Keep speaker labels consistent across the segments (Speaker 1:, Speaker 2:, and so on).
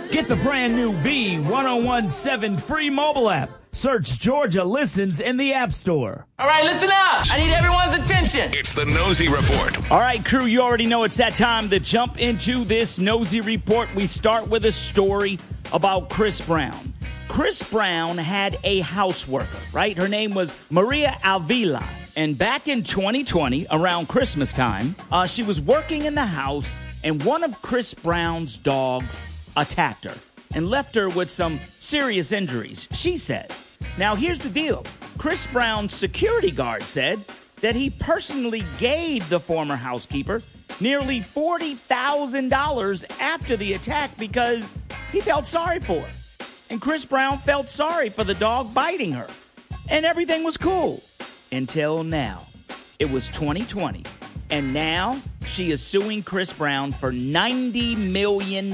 Speaker 1: Get the brand new V1017 free mobile app. Search Georgia Listens in the App Store.
Speaker 2: All right, listen up. I need everyone's attention.
Speaker 3: It's the Nosy Report.
Speaker 1: All right, crew, you already know it's that time to jump into this Nosy Report. We start with a story about Chris Brown. Chris Brown had a house worker, right? Her name was Maria Avila. And back in 2020, around Christmas time, she was working in the house, and one of Chris Brown's dogs attacked her and left her with some serious injuries, she says. Now, here's the deal. Chris Brown's security guard said that he personally gave the former housekeeper nearly $40,000 after the attack because he felt sorry for her. And Chris Brown felt sorry for the dog biting her. And everything was cool. Until now. It was 2020. And now she is suing Chris Brown for $90 million.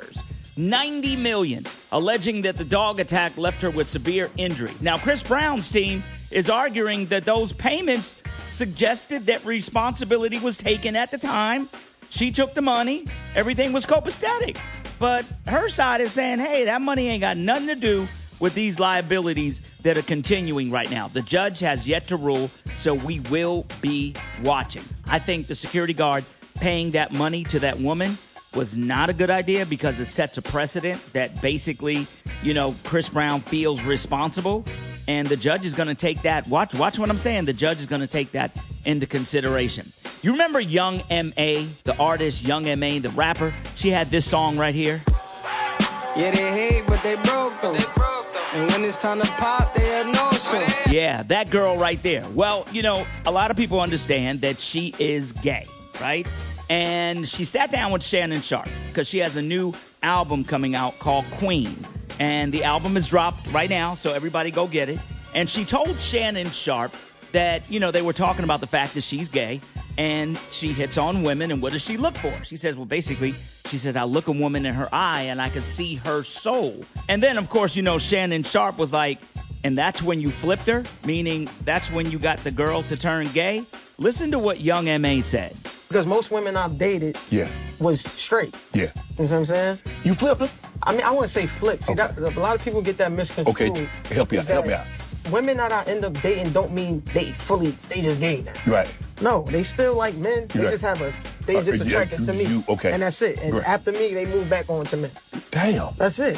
Speaker 1: $90 million, alleging that the dog attack left her with severe injuries. Now, Chris Brown's team is arguing that those payments suggested that responsibility was taken at the time. She took the money. Everything was copacetic. But her side is saying, hey, that money ain't got nothing to do with these liabilities that are continuing right now. The judge has yet to rule, so we will be watching. I think the security guard paying that money to that woman was not a good idea because it sets a precedent that basically, Chris Brown feels responsible, and the judge is going to take that. Watch what I'm saying. The judge is going to take that into consideration. You remember Young M.A., the artist Young M.A., the rapper? She had this song right here.
Speaker 4: Yeah, they hate, but they broke them. And when it's time to pop, they have no show.
Speaker 1: Yeah, that girl right there. Well, a lot of people understand that she is gay, right? And she sat down with Shannon Sharpe because she has a new album coming out called Queen. And the album is dropped right now, so everybody go get it. And she told Shannon Sharpe that, they were talking about the fact that she's gay and she hits on women. And what does she look for? She says, well, basically, she said, I look a woman in her eye and I can see her soul. And then, of course, Shannon Sharpe was like, and that's when you flipped her, meaning that's when you got the girl to turn gay. Listen to what Young M.A. said.
Speaker 4: Because most women I've dated was straight.
Speaker 5: Yeah.
Speaker 4: You know what I'm saying?
Speaker 5: You flipped her?
Speaker 4: I mean, I wouldn't say flip. See, a lot of people get that misconstrued.
Speaker 5: Okay, help me out.
Speaker 4: Women that I end up dating don't mean they just gay now.
Speaker 5: Right.
Speaker 4: No, they still like men. They just just attracted to me.
Speaker 5: Okay.
Speaker 4: And that's it. And after me, they move back on to men.
Speaker 5: Damn.
Speaker 4: That's it.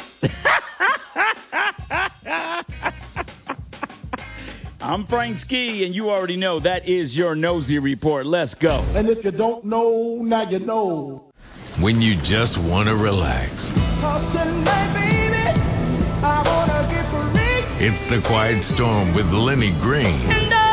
Speaker 1: I'm Frank Ski, and you already know that is your Nosy Report. Let's go.
Speaker 6: And if you don't know, now you know.
Speaker 3: When you just want to relax. It's The Quiet Storm with Lenny Green.